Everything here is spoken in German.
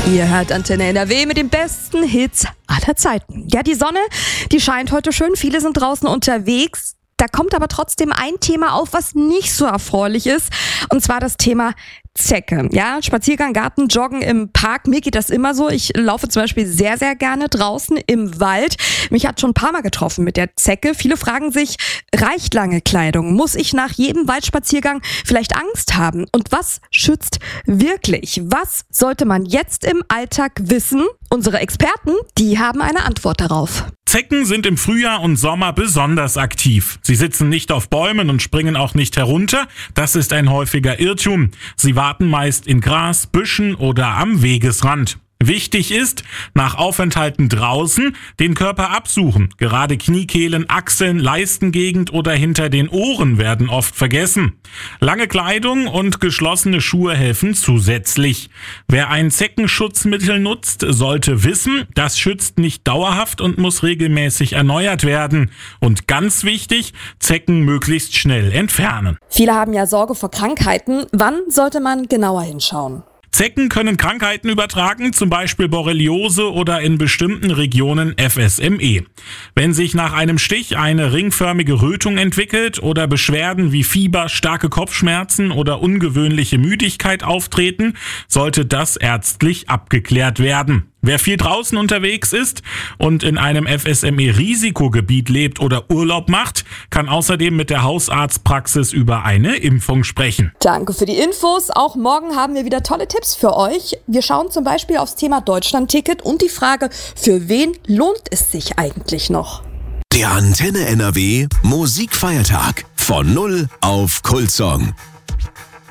Ihr hört Antenne NRW mit den besten Hits aller Zeiten. Ja, die Sonne, die scheint heute schön. Viele sind draußen unterwegs. Da kommt aber trotzdem ein Thema auf, was nicht so erfreulich ist. Und zwar das Thema Zecke. Ja, Spaziergang, Garten, Joggen im Park. Mir geht das immer so. Ich laufe zum Beispiel sehr, sehr gerne draußen im Wald. Mich hat schon ein paar Mal getroffen mit der Zecke. Viele fragen sich, reicht lange Kleidung? Muss ich nach jedem Waldspaziergang vielleicht Angst haben? Und was schützt wirklich? Was sollte man jetzt im Alltag wissen? Unsere Experten, die haben eine Antwort darauf. Zecken sind im Frühjahr und Sommer besonders aktiv. Sie sitzen nicht auf Bäumen und springen auch nicht herunter. Das ist ein häufiger Irrtum. Sie warten meist in Gras, Büschen oder am Wegesrand. Wichtig ist, nach Aufenthalten draußen den Körper absuchen. Gerade Kniekehlen, Achseln, Leistengegend oder hinter den Ohren werden oft vergessen. Lange Kleidung und geschlossene Schuhe helfen zusätzlich. Wer ein Zeckenschutzmittel nutzt, sollte wissen, das schützt nicht dauerhaft und muss regelmäßig erneuert werden. Und ganz wichtig, Zecken möglichst schnell entfernen. Viele haben ja Sorge vor Krankheiten. Wann sollte man genauer hinschauen? Zecken können Krankheiten übertragen, zum Beispiel Borreliose oder in bestimmten Regionen FSME. Wenn sich nach einem Stich eine ringförmige Rötung entwickelt oder Beschwerden wie Fieber, starke Kopfschmerzen oder ungewöhnliche Müdigkeit auftreten, sollte das ärztlich abgeklärt werden. Wer viel draußen unterwegs ist und in einem FSME-Risikogebiet lebt oder Urlaub macht, kann außerdem mit der Hausarztpraxis über eine Impfung sprechen. Danke für die Infos. Auch morgen haben wir wieder tolle Tipps für euch. Wir schauen zum Beispiel aufs Thema Deutschlandticket und die Frage, für wen lohnt es sich eigentlich noch? Der Antenne NRW Musikfeiertag von 0 auf Kultsong.